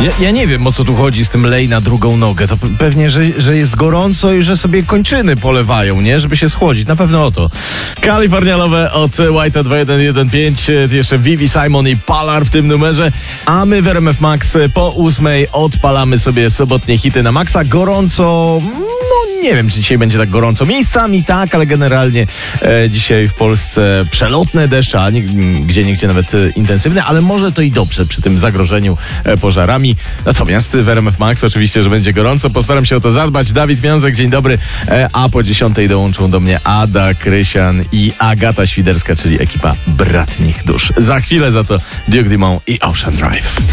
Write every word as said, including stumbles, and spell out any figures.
Ja, ja nie wiem, o co tu chodzi z tym lej na drugą nogę. To pe- pewnie, że, że jest gorąco i że sobie kończyny polewają, nie? Żeby się schłodzić. Na pewno o to. Kalifornialowe od White'a dwa jeden jeden pięć. Jeszcze Vivi, Simon i Palar w tym numerze. A my w R M F Max po ósmej odpalamy sobie sobotnie hity na maksa. Gorąco... No nie wiem, czy dzisiaj będzie tak gorąco. Miejscami tak, ale generalnie e, dzisiaj w Polsce przelotne deszcze, a nie, gdzie niegdzie nawet e, intensywne, ale może to i dobrze przy tym zagrożeniu e, pożarami. Natomiast w R M F Max oczywiście, że będzie gorąco. Postaram się o to zadbać. Dawid Miązek, dzień dobry. E, a po dziesiątej dołączą do mnie Ada Krysian i Agata Świderska, czyli ekipa Bratnich Dusz. Za chwilę za to Duke Dumont i Ocean Drive.